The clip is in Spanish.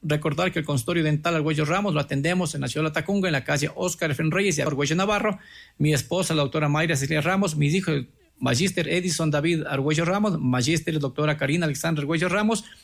recordar que el consultorio dental Argüello Ramos lo atendemos en la ciudad de Latacunga, en la calle Oscar Efren Reyes y Argüello Navarro. Mi esposa, la doctora Mayra Cecilia Ramos, mis hijos, Magíster Edison David Argüello Ramos, Magíster doctora Karina Alexandra Argüello Ramos,